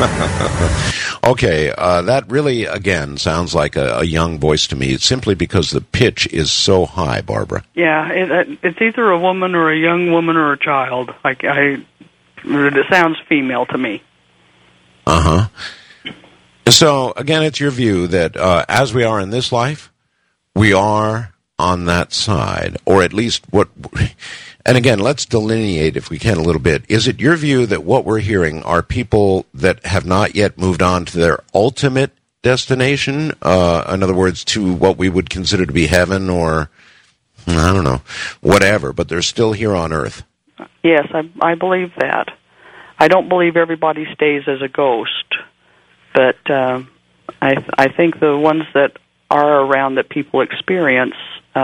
Okay, that really, again, sounds like a young voice to me, simply because the pitch is so high, Barbara. Yeah, it's either a woman or a young woman or a child. It sounds female to me. Uh-huh. So, again, it's your view that as we are in this life, we are on that side, or at least what... And again, let's delineate, if we can, a little bit. Is it your view that what we're hearing are people that have not yet moved on to their ultimate destination? In other words, to what we would consider to be heaven, or, I don't know, whatever, but they're still here on Earth? Yes, I believe that. I don't believe everybody stays as a ghost, but I think the ones that are around that people experience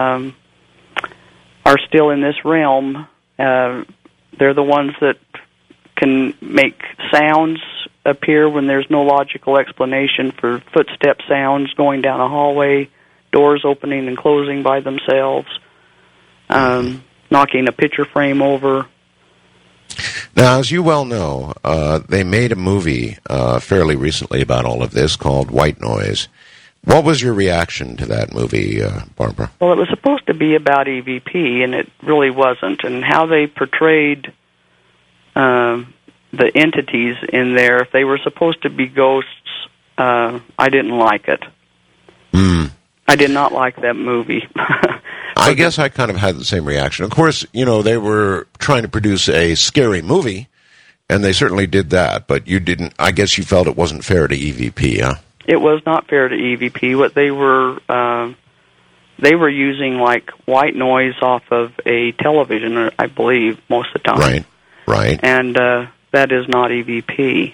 are still in this realm. They're the ones that can make sounds appear when there's no logical explanation for footstep sounds going down a hallway, doors opening and closing by themselves, knocking a picture frame over. Now, as you well know, they made a movie fairly recently about all of this called White Noise. What was your reaction to that movie, Barbara? Well, it was supposed to be about EVP, and it really wasn't. And how they portrayed the entities in there, if they were supposed to be ghosts, I didn't like it. I did not like that movie. I guess I kind of had the same reaction. Of course, they were trying to produce a scary movie, and they certainly did that, but you didn't. I guess you felt it wasn't fair to EVP, huh? It was not fair to EVP. What they were using like white noise off of a television, I believe, most of the time. Right. And that is not EVP.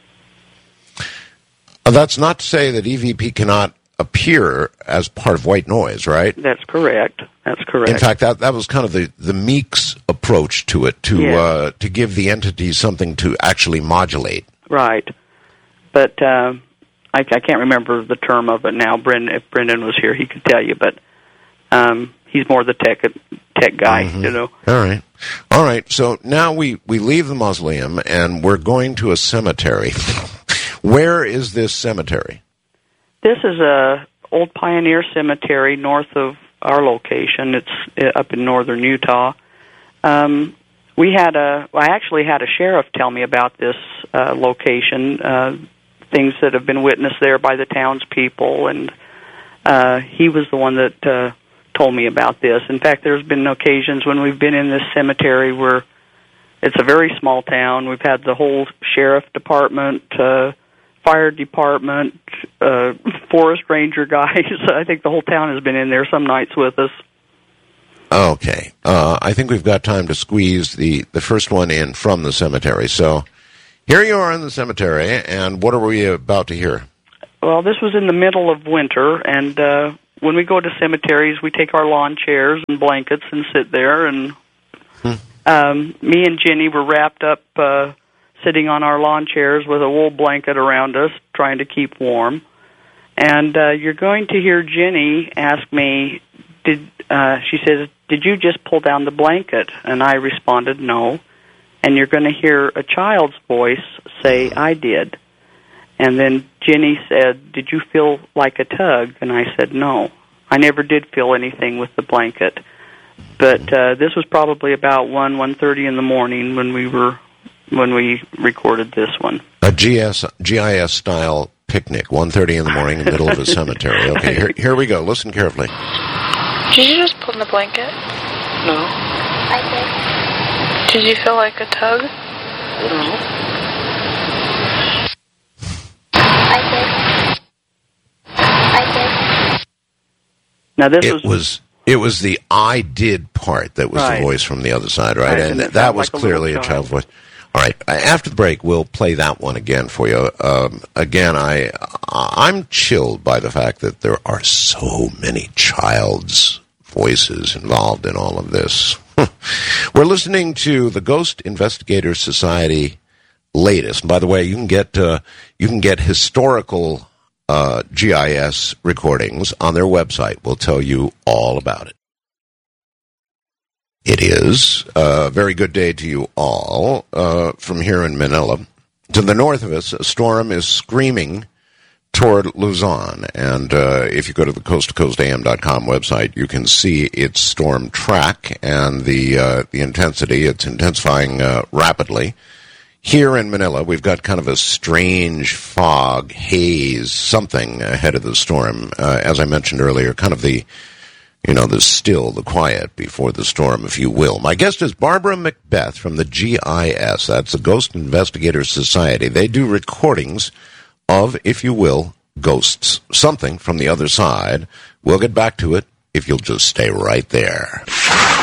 That's not to say that EVP cannot appear as part of white noise, right? That's correct. In fact, that was kind of the Meeks approach to it, to give the entities something to actually modulate. Right. But I can't remember the term of it now. If Brendan was here, he could tell you. But he's more the tech guy, All right. So now we leave the mausoleum and we're going to a cemetery. Where is this cemetery? This is a old pioneer cemetery north of our location. It's up in northern Utah. I actually had a sheriff tell me about this location. Things that have been witnessed there by the townspeople, and he was the one that told me about this. In fact, there's been occasions when we've been in this cemetery where it's a very small town. We've had the whole sheriff department, fire department, forest ranger guys. I think the whole town has been in there some nights with us. Okay. I think we've got time to squeeze the first one in from the cemetery. So here you are in the cemetery, and what are we about to hear? Well, this was in the middle of winter, and when we go to cemeteries, we take our lawn chairs and blankets and sit there, and me and Jenny were wrapped up sitting on our lawn chairs with a wool blanket around us, trying to keep warm. And you're going to hear Jenny ask me, she says, "Did you just pull down the blanket?" And I responded, "No." And you're going to hear a child's voice say, "I did." And then Jenny said, "Did you feel like a tug?" And I said, "No. I never did feel anything with the blanket." But this was probably about 1:30 in the morning when we recorded this one. A GIS style picnic, 1:30 in the morning in the middle of a cemetery. Okay, here we go. Listen carefully. Did you just pull the blanket? No. I did. Did you feel like a tug? No. I did. Now this It was the "I did" part that was the voice from the other side, right? And that was clearly a child's voice. All right. After the break, we'll play that one again for you. Again, I'm chilled by the fact that there are so many child's voices involved in all of this. We're listening to the Ghost Investigators Society latest. And by the way, you can get historical GIS recordings on their website. We'll tell you all about it. It is a very good day to you all from here in Manila. To the north of us, a storm is screaming toward Luzon. And if you go to the coasttocoastam.com website, you can see its storm track and the intensity. It's intensifying rapidly. Here in Manila, we've got kind of a strange fog, haze, something ahead of the storm. As I mentioned earlier, kind of the still, the quiet before the storm, if you will. My guest is Barbara Macbeth from the GIS. That's the Ghost Investigators Society. They do recordings of, if you will, ghosts. Something from the other side. We'll get back to it if you'll just stay right there.